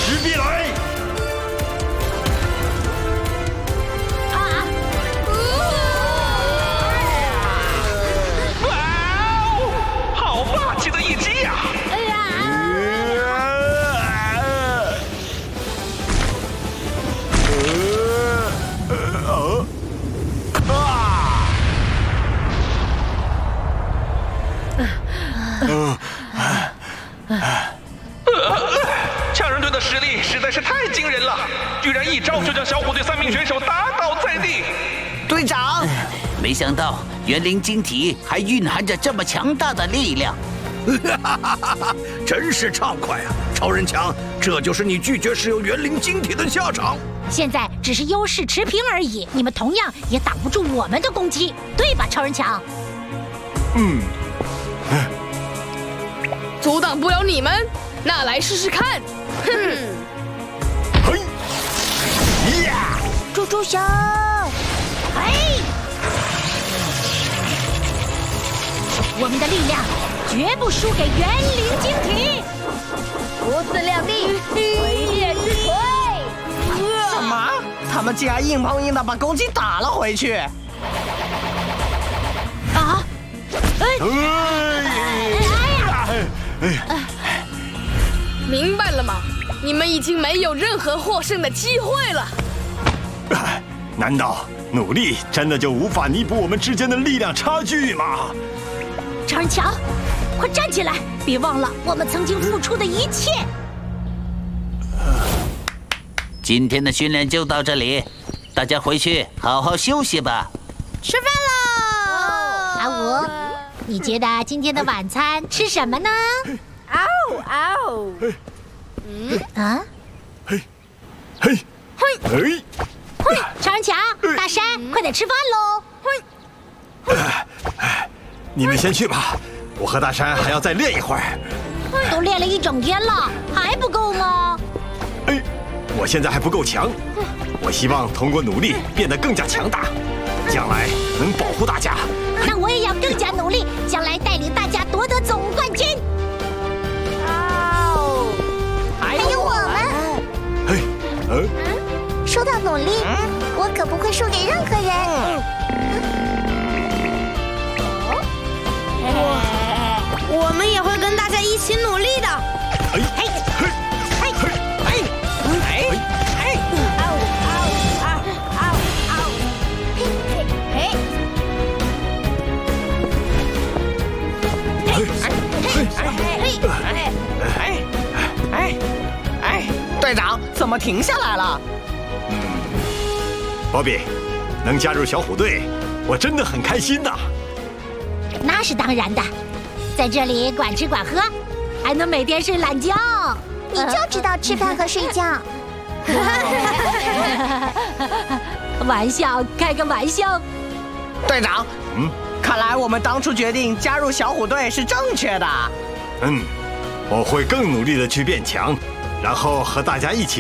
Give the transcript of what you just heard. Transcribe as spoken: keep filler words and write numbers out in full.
石壁来！ 啊！ 哇哦，好霸气的一击呀！ 哎呀！ 强人队的实力实在是太惊人了，居然一招就将小虎队三名选手打倒在地。 队长， 没想到园灵晶体还蕴含着这么强大的力量， 真是畅快啊！超人强，这就是你拒绝使用园灵晶体的下场。 现在只是优势持平而已，你们同样也挡不住我们的攻击，对吧，超人强？ 嗯。 阻挡不了你们，那来试试看。哼！ 嘿！呀！ 猪猪手！嘿！我们的力量绝不输给园灵晶体。不自量力，毁灭之锤！ 什么？他们竟然硬碰硬的把攻击打了回去！ 啊！哎！ 哎呀！ 明白了吗？你们已经没有任何获胜的机会了。 难道努力真的就无法弥补我们之间的力量差距吗？ 超人强，快站起来！别忘了我们曾经付出的一切。 今天的训练就到这里，大家回去好好休息吧。 吃饭喽！阿五，你觉得今天的晚餐吃什么呢？嗷嗷！嗯啊？ 嘿，嘿，嘿，嘿！ 嘿，超人强，大山，快点吃饭喽！嘿， 你们先去吧，我和大山还要再练一会儿。 都练了一整天了，还不够吗？ 哎，我现在还不够强，我希望通过努力变得更加强大，将来能保护大家。 那我也要更加努力，将来带领大家夺得总冠军。 哦，还有我们。 嘿，嗯， 说到努力，我可不会输给任何人。 我我们也会跟大家一起努力的。 嘿，嘿，嘿，嘿，嘿，嘿，嘿， 嗷嗷嗷嗷嗷！嘿嘿嘿！ 哎哎哎！队长，怎么停下来了？ 鲍比，能加入小虎队，我真的很开心呐。 那是当然的，在这里管吃管喝，还能每天睡懒觉。 你就知道吃饭和睡觉。 玩笑，开个玩笑。 队长， 嗯， 看来我们当初决定加入小虎队是正确的。 嗯，我会更努力的去变强，然后和大家一起